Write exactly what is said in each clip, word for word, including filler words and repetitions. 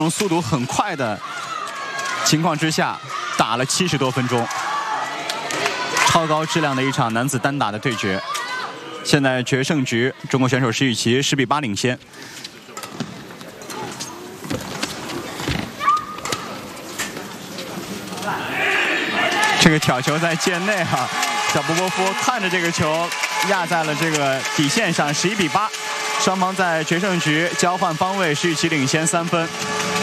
速度很快的情况之下，打了七十多分钟，超高质量的一场男子单打的对决。现在决胜局，中国选手石宇奇十比八领先。这个挑球在界内哈、啊，小波波夫看着这个球压在了这个底线上，十一比八。 双方在决胜局交换方位，石宇奇领先三分。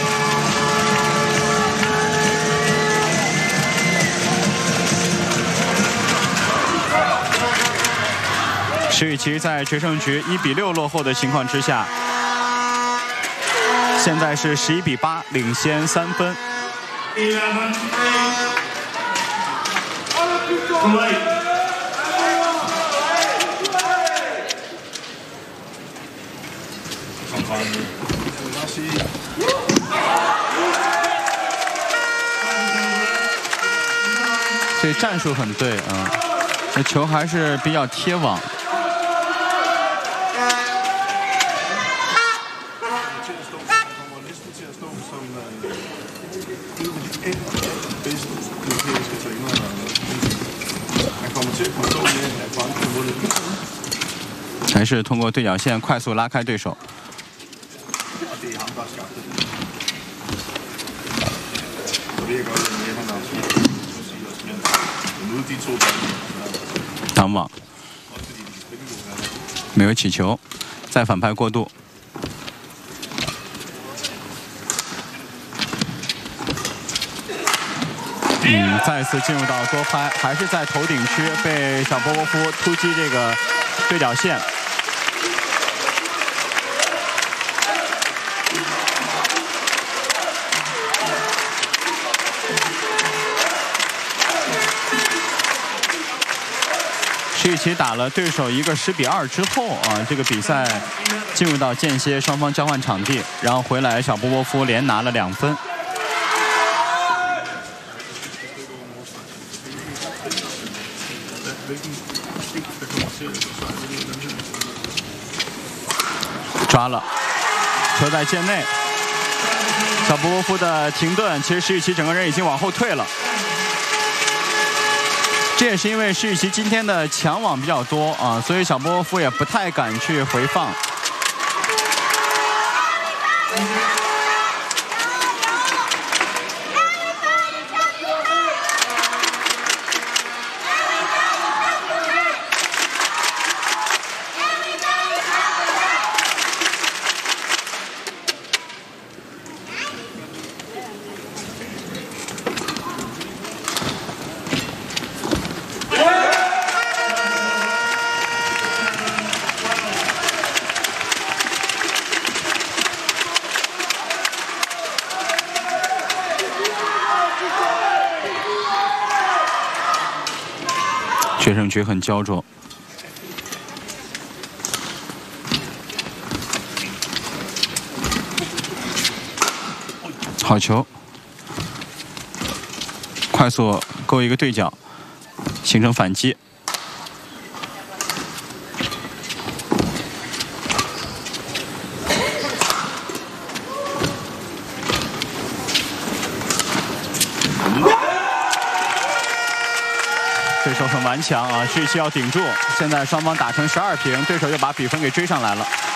石宇奇在决胜局一比六落后的情况之下，现在是十一比八领先三分。这战术很对啊，这球还是比较贴网。还是通过对角线快速拉开对手。 挡网，没有起球，再反拍过渡。嗯，再次进入到多拍，还是在头顶区被小波波夫突击这个对角线。 石宇奇打了对手一个十比二之后啊，这个比赛进入到间歇，双方交换场地，然后回来小波波夫连拿了两分。抓了，球在界内，小波波夫的停顿，其实石宇奇整个人已经往后退了。 这也是因为石宇奇今天的抢网比较多啊，所以小波波夫也不太敢去回放。决胜局很焦灼，好球，快速勾一个对角，形成反击。对手很顽强啊，石宇奇要顶住。现在双方打成十二平，对手又把比分给追上来了。